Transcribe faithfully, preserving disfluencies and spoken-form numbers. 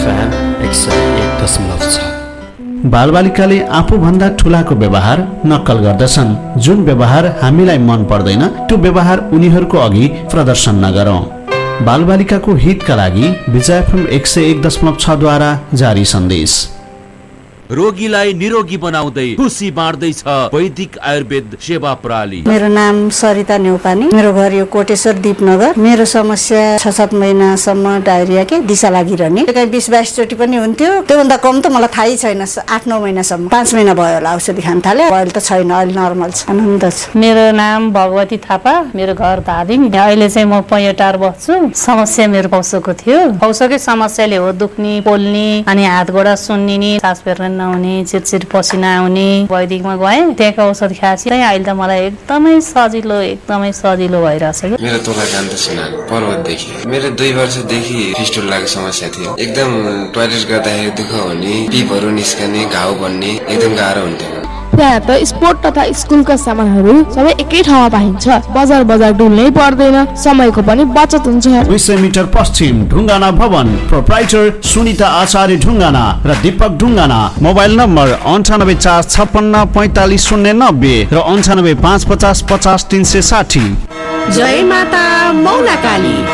FM एक सय एक दशमलव छ। बालबालिकाले आफूभन्दा ठुलाको व्यवहार नक्कल गर्दछन्। जुन व्यवहार हामीलाई मन पर्दैन त्यो व्यवहार उनीहरूको अघि प्रदर्शन नगरौं। बालबालिकाको हितका लागि विजय एफएम एक सय एक दशमलव छ द्वारा जारी सन्देश। रोगीलाई निरोगी बनाउँदै खुसी बाँड्दैछ वैदिक आयुर्वेद सेवा प्रणाली। मेरो नाम सरिता नेउपानी, मेरो घर यो कोटेश्वर दीपनगर। मेरो समस्या छ सात महिनासम्म डायरिया के दिशा लागिरहने, कहीँ बिस बाइस चोटि पनि हुन्थ्यो। त्योभन्दा कम त मलाई थाहै छैन। आठ नौ महिनासम्म, पाँच महिना भयो होला औषधि खान थाले। अहिले त छैन, अहिले नर्मल छ, आनन्द छ। मेरो नाम भगवती थापा, मेरो घर धादिङ। अहिले चाहिँ म पैँटार बस्छु। समस्या मेरो पौसोको थियो। पौसोकै समस्याले हो दुख्ने, पोल्ने, अनि हात गोडा सुन्निने, सास फेर्न नहुने, चिरचिर पसिना आउने। वैदिकमा गएँ, त्यहाँको औषध खाएपछि अहिले त मलाई एकदमै सजिलो एकदमै सजिलो भइरहेछ। मेरो तोला जान्द सिना पर्वतदेखि मेरो दुई वर्षदेखि फिस्टुलाको समस्या थियो। एकदम टोयलेट गर्दाखेरि दुःख हुने, पिपहरू निस्कने, घाउ बन्ने, एकदम गाह्रो हुन्थ्यो। त्यहाँ त स्पोर्ट तथा स्कुलका सामानहरू सबै एकै ठाउँमा पाइन्छ। बजार बजार डुल्नै पर्दैन, समयको पनि बचत हुन्छ। दुई सय मिटर पश्चिम ढुङ्गाना भवन, प्रोप्राइटर सुनिता आचार्य ढुङ्गाना र दीपक ढुङ्गाना। मोबाइल नम्बर अन्ठानब्बे चार छप्पन्न पैँतालिस शून्य नब्बे र अन्ठानब्बे पाँच पचास पचास तिन सय साठी। जय माता मौला काली।